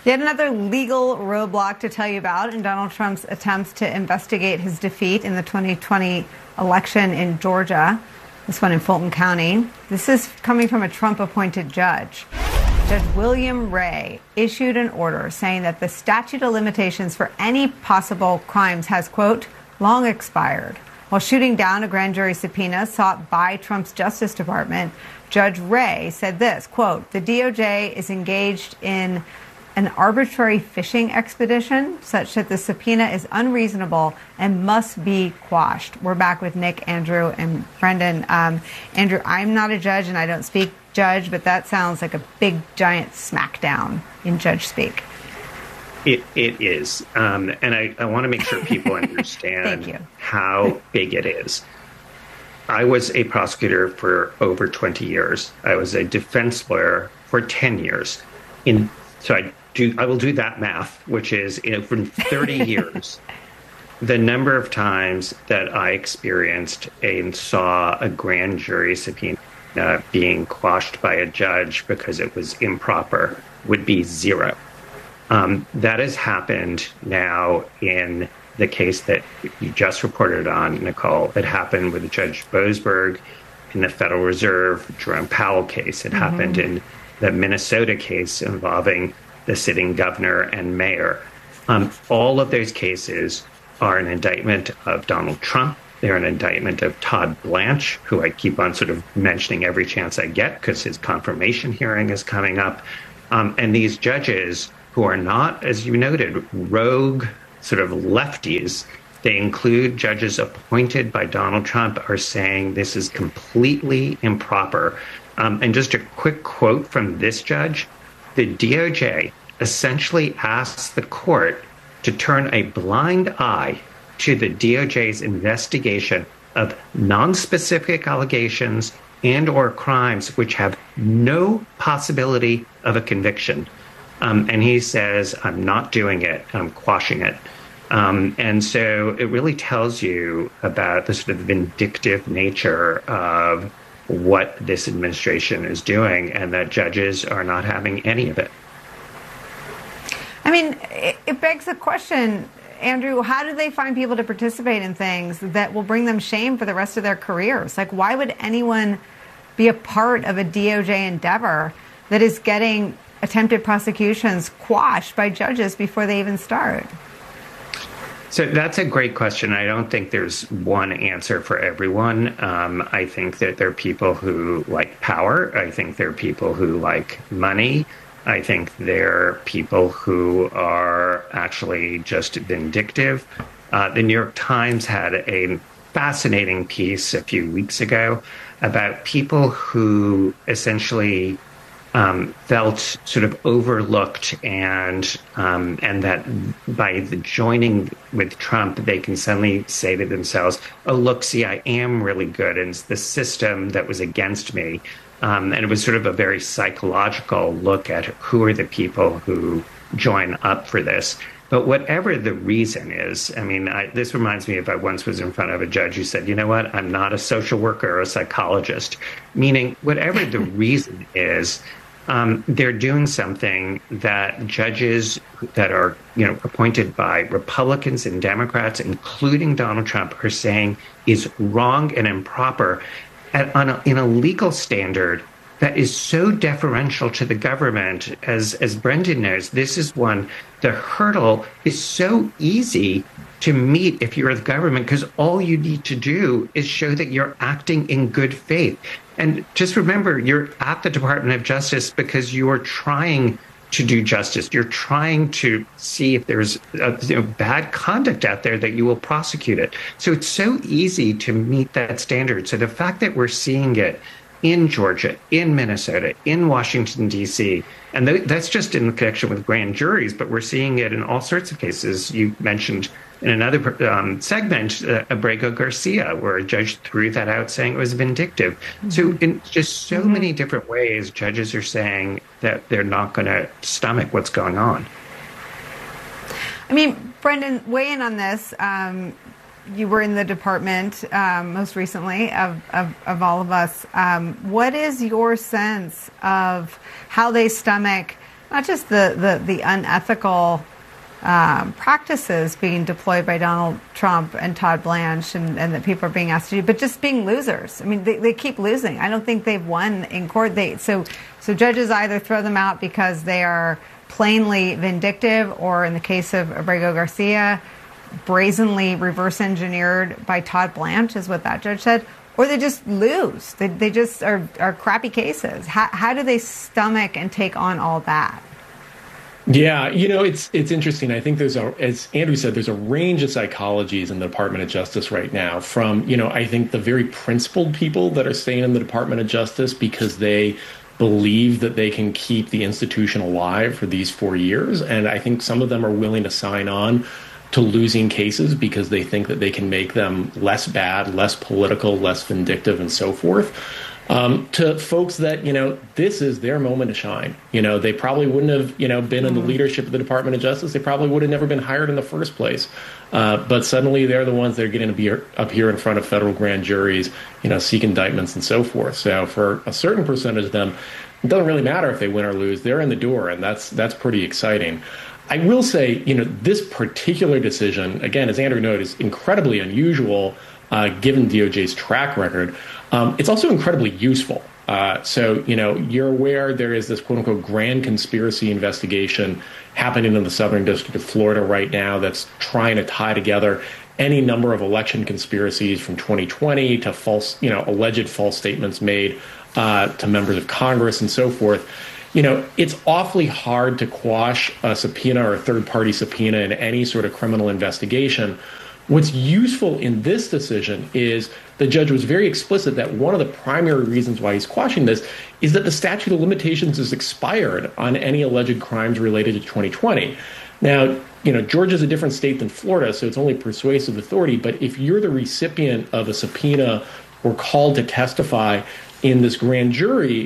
Yet another legal roadblock to tell you about in Donald Trump's attempts to investigate his defeat in the 2020 election in Georgia, this one in Fulton County. This is coming from a Trump-appointed judge. Judge William Ray issued an order saying that the statute of limitations for any possible crimes has, quote, long expired. While shooting down a grand jury subpoena sought by Trump's Justice Department, Judge Ray said this, quote, the DOJ is engaged in an arbitrary fishing expedition such that the subpoena is unreasonable and must be quashed. We're back with Nick, Andrew, and Brendan. Andrew, I'm not a judge and I don't speak judge, but that sounds like a big, giant smackdown in judge speak. It is. And I want to make sure people understand how big it is. I was a prosecutor for over 20 years. I was a defense lawyer for 10 years. So I will do that math, which is, from 30 years, the number of times that I experienced and saw a grand jury subpoena being quashed by a judge because it was improper would be zero. That has happened now in the case that you just reported on, Nicole. It happened with Judge Boasberg in the Federal Reserve Jerome Powell case. It happened in the Minnesota case involving the sitting governor and mayor. All of those cases are an indictment of Donald Trump. They're an indictment of Todd Blanche, who I keep on sort of mentioning every chance I get because his confirmation hearing is coming up. And these judges, who are not, as you noted, rogue sort of lefties, they include judges appointed by Donald Trump, are saying this is completely improper. And just a quick quote from this judge: the DOJ essentially asks the court to turn a blind eye to the DOJ's investigation of non-specific allegations and or crimes which have no possibility of a conviction. And he says, I'm not doing it, I'm quashing it. And so it really tells you about the sort of vindictive nature of what this administration is doing, and that judges are not having any of it. I mean, it begs the question, Andrew, how do they find people to participate in things that will bring them shame for the rest of their careers? Like, why would anyone be a part of a DOJ endeavor that is getting attempted prosecutions quashed by judges before they even start? So that's a great question. I don't think there's one answer for everyone. I think that there are people who like power. I think there are people who like money. I think there are people who are actually just vindictive. The New York Times had a fascinating piece a few weeks ago about people who essentially felt sort of overlooked, and that by the joining with Trump, they can suddenly say to themselves, oh, look, see, I am really good, and it's the system that was against me. And it was sort of a very psychological look at who are the people who join up for this. But whatever the reason is, I mean, this reminds me of I once was in front of a judge who said, you know what, I'm not a social worker or a psychologist, meaning whatever the reason is, they're doing something that judges that are, appointed by Republicans and Democrats, including Donald Trump, are saying is wrong and improper in a legal standard that is so deferential to the government. As Brendan knows, this is one, the hurdle is so easy to meet if you're the government, because all you need to do is show that you're acting in good faith. And just remember, you're at the Department of Justice because you are trying to do justice. You're trying to see if there's bad conduct out there that you will prosecute it. So it's so easy to meet that standard. So the fact that we're seeing it in Georgia, in Minnesota, in Washington, D.C., and that's just in connection with grand juries, but we're seeing it in all sorts of cases. You mentioned in another segment, Abrego Garcia, where a judge threw that out saying it was vindictive. So in just so many different ways, judges are saying that they're not going to stomach what's going on. I mean, Brendan, weigh in on this. You were in the department most recently of all of us. What is your sense of how they stomach not just the unethical practices being deployed by Donald Trump and Todd Blanche and that people are being asked to do, but just being losers. I mean, they keep losing. I don't think they've won in court. So judges either throw them out because they are plainly vindictive, or in the case of Abrego Garcia, brazenly reverse engineered by Todd Blanche, is what that judge said, or they just lose. They just are crappy cases. How do they stomach and take on all that? Yeah, it's interesting. I think as Andrew said, there's a range of psychologies in the Department of Justice right now, from, I think the very principled people that are staying in the Department of Justice because they believe that they can keep the institution alive for these 4 years. And I think some of them are willing to sign on to losing cases because they think that they can make them less bad, less political, less vindictive, and so forth. To folks that, this is their moment to shine. They probably wouldn't have, been in the leadership of the Department of Justice. They probably would have never been hired in the first place. But suddenly they're the ones that are getting to be up here in front of federal grand juries, seek indictments and so forth. So for a certain percentage of them, it doesn't really matter if they win or lose. They're in the door, and that's pretty exciting. I will say, this particular decision, again, as Andrew noted, is incredibly unusual given DOJ's track record. It's also incredibly useful. So, you're aware there is this quote-unquote grand conspiracy investigation happening in the Southern District of Florida right now that's trying to tie together any number of election conspiracies from 2020 to alleged false statements made to members of Congress and so forth. It's awfully hard to quash a subpoena or a third-party subpoena in any sort of criminal investigation. What's useful in this decision is the judge was very explicit that one of the primary reasons why he's quashing this is that the statute of limitations is expired on any alleged crimes related to 2020. Now, Georgia's a different state than Florida, so it's only persuasive authority. But if you're the recipient of a subpoena or called to testify in this grand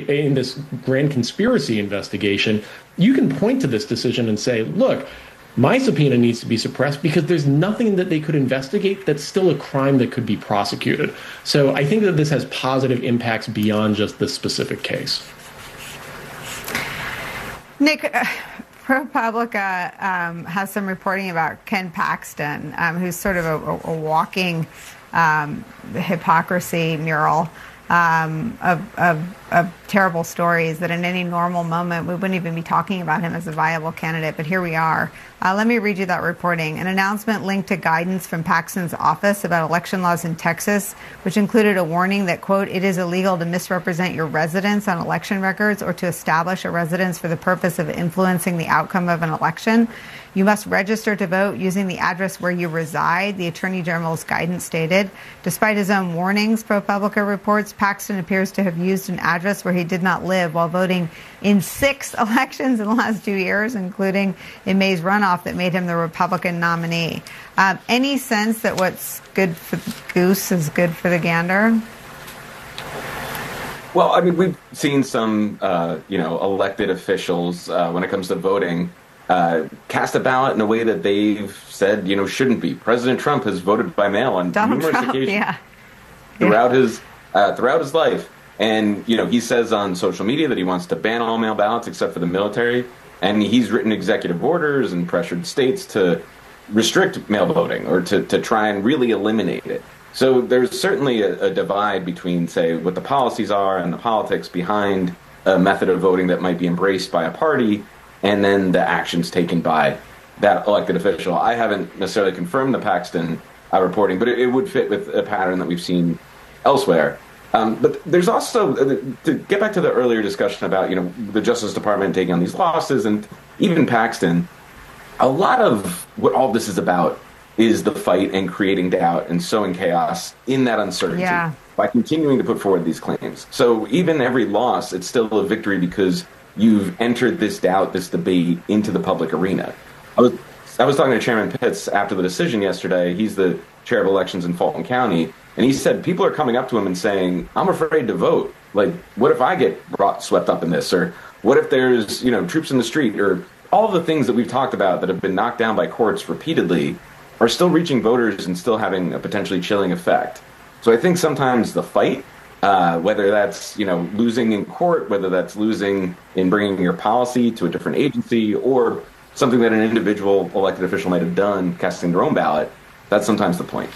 conspiracy investigation, you can point to this decision and say, look, my subpoena needs to be suppressed because there's nothing that they could investigate that's still a crime that could be prosecuted. So I think that this has positive impacts beyond just this specific case. Nick, ProPublica has some reporting about Ken Paxton, who's sort of a walking hypocrisy mural of terrible stories that in any normal moment we wouldn't even be talking about him as a viable candidate, but here we are. Let me read you that reporting. An announcement linked to guidance from Paxton's office about election laws in Texas, which included a warning that, quote, it is illegal to misrepresent your residence on election records or to establish a residence for the purpose of influencing the outcome of an election. You must register to vote using the address where you reside, the Attorney General's guidance stated. Despite his own warnings, ProPublica reports, Paxton appears to have used an address where he did not live while voting in 6 elections in the last 2 years, including in May's runoff that made him the Republican nominee. Any sense that what's good for the goose is good for the gander? Well, I mean, we've seen some, elected officials when it comes to voting cast a ballot in a way that they've said, shouldn't be. President Trump has voted by mail on numerous occasions throughout his life. And, he says on social media that he wants to ban all mail ballots except for the military. And he's written executive orders and pressured states to restrict mail voting or to try and really eliminate it. So there's certainly a divide between, say, what the policies are and the politics behind a method of voting that might be embraced by a party and then the actions taken by that elected official. I haven't necessarily confirmed the Paxton reporting, but it would fit with a pattern that we've seen elsewhere. But there's also, to get back to the earlier discussion about, the Justice Department taking on these losses and even Paxton, a lot of what all this is about is the fight and creating doubt and sowing chaos in that uncertainty by continuing to put forward these claims. So even every loss, it's still a victory because you've entered this doubt, this debate into the public arena. I was talking to Chairman Pitts after the decision yesterday. He's the chair of elections in Fulton County. And he said people are coming up to him and saying, I'm afraid to vote. Like, what if I get swept up in this? Or what if there's, troops in the street? Or all of the things that we've talked about that have been knocked down by courts repeatedly are still reaching voters and still having a potentially chilling effect. So I think sometimes the fight whether that's, losing in court, whether that's losing in bringing your policy to a different agency, or something that an individual elected official might have done, casting their own ballot. That's sometimes the point.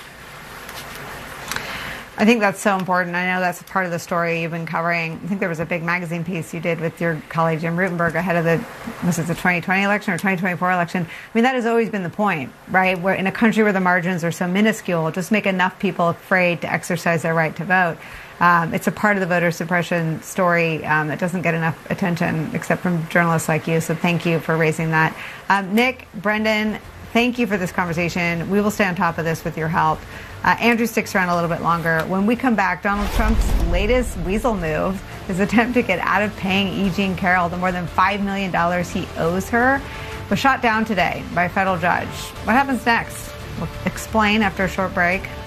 I think that's so important. I know that's part of the story you've been covering. I think there was a big magazine piece you did with your colleague Jim Rutenberg ahead of the 2020 election or 2024 election. I mean, that has always been the point, right? Where in a country where the margins are so minuscule, just make enough people afraid to exercise their right to vote. It's a part of the voter suppression story that doesn't get enough attention, except from journalists like you. So thank you for raising that. Nick, Brendan, thank you for this conversation. We will stay on top of this with your help. Andrew sticks around a little bit longer. When we come back, Donald Trump's latest weasel move, his attempt to get out of paying E. Jean Carroll the more than $5 million he owes her, was shot down today by a federal judge. What happens next? We'll explain after a short break.